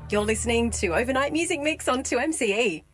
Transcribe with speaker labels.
Speaker 1: You're listening to Overnight Music Mix on 2MCE.